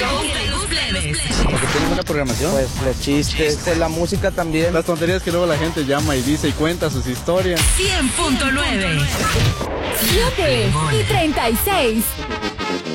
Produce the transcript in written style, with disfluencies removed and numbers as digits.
show de los plebes. Porque tiene buena programación. Pues los chistes, pues la música también. Las tonterías que luego la gente llama y dice y cuenta sus historias. 100.9. 7:36.